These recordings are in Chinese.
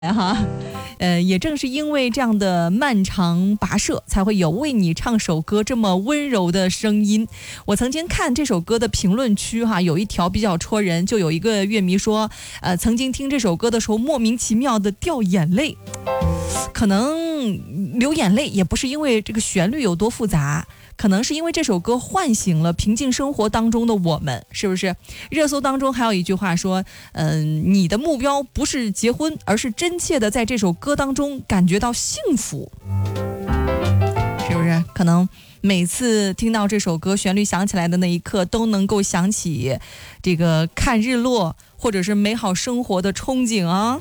哈，也正是因为这样的漫长跋涉，才会有为你唱首歌这么温柔的声音。我曾经看这首歌的评论区哈，有一条比较戳人，就有一个乐迷说，曾经听这首歌的时候莫名其妙的掉眼泪，可能流眼泪也不是因为这个旋律有多复杂，可能是因为这首歌唤醒了平静生活当中的我们，是不是？热搜当中还有一句话说，你的目标不是结婚，而是真切的在这首歌当中感觉到幸福，是不是？可能每次听到这首歌旋律响起来的那一刻，都能够想起这个看日落或者是美好生活的憧憬啊。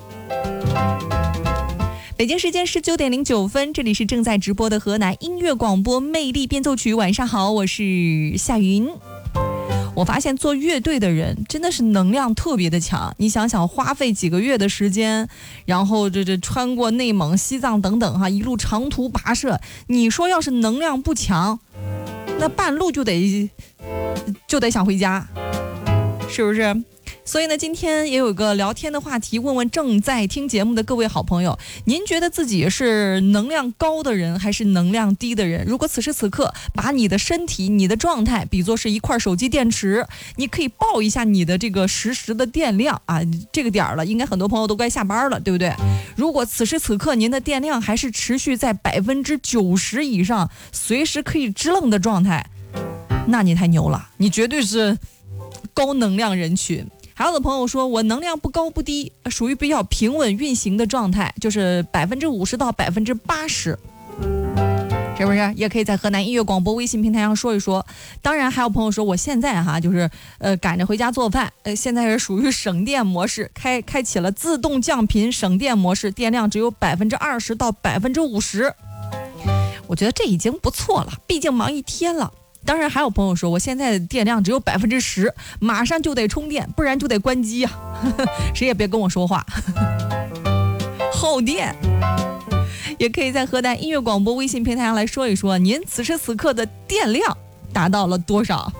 北京时间19:09，这里是正在直播的河南音乐广播魅力变奏曲。晚上好，我是夏云。我发现做乐队的人真的是能量特别的强，你想想花费几个月的时间，然后这穿过内蒙、西藏等等哈，一路长途跋涉，你说要是能量不强，那半路就得想回家，是不是？所以呢，今天也有个聊天的话题，问问正在听节目的各位好朋友，您觉得自己是能量高的人还是能量低的人？如果此时此刻把你的身体、你的状态比作是一块手机电池，你可以报一下你的这个实时的电量啊。这个点了，应该很多朋友都该下班了，对不对？如果此时此刻您的电量还是持续在90%以上，随时可以支棱的状态，那你太牛了，你绝对是高能量人群。还有的朋友说，我能量不高不低，属于比较平稳运行的状态，就是50%到80%，是不是？也可以在河南音乐广播微信平台上说一说。当然还有朋友说，我现在就是赶着回家做饭，现在是属于省电模式，开启了自动降频省电模式，电量只有20%到50%，我觉得这已经不错了，毕竟忙一天了。当然还有朋友说，我现在的电量只有10%，马上就得充电，不然就得关机啊！谁也别跟我说话，耗电。也可以在河南音乐广播微信平台上来说一说，您此时此刻的电量达到了多少？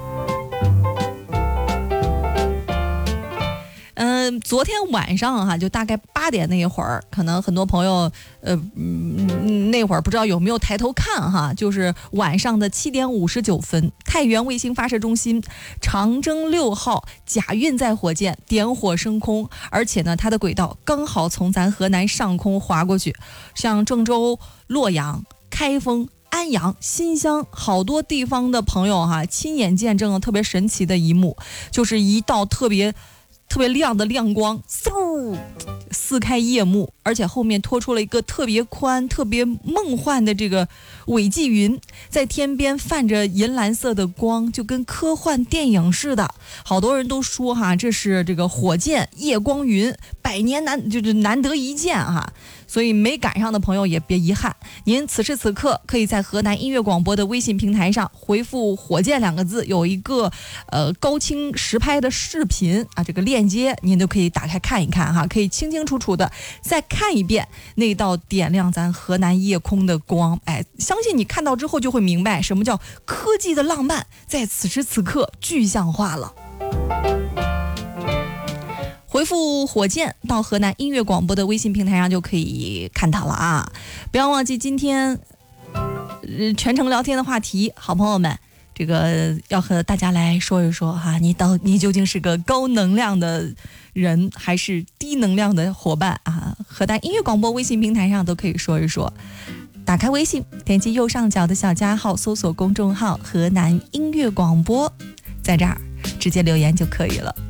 昨天晚上哈，就大概8点那一会儿，可能很多朋友那会儿不知道有没有抬头看哈，就是晚上的7点59分，太原卫星发射中心长征6号甲运载火箭点火升空，而且呢，它的轨道刚好从咱河南上空划过去，像郑州、洛阳、开封、安阳、新乡好多地方的朋友哈，亲眼见证了特别神奇的一幕，就是一道特别亮的亮光，嗖撕开夜幕，而且后面拖出了一个特别宽、特别梦幻的这个尾髻云，在天边泛着银蓝色的光，就跟科幻电影似的。好多人都说哈，这是这个火箭夜光云，100年难得一见哈。所以没赶上的朋友也别遗憾，您此时此刻可以在河南音乐广播的微信平台上回复火箭2个字，有一个高清实拍的视频啊，这个链接您都可以打开看一看哈，可以清清楚楚的再看一遍那道点亮咱河南夜空的光。相信你看到之后就会明白什么叫科技的浪漫在此时此刻具象化了。回复火箭到河南音乐广播的微信平台上就可以看到了啊！不要忘记今天全程聊天的话题，好朋友们，这个要和大家来说一说哈，你究竟是个高能量的人还是低能量的伙伴啊？河南音乐广播微信平台上都可以说一说。打开微信，点击右上角的小加号，搜索公众号河南音乐广播，在这儿直接留言就可以了。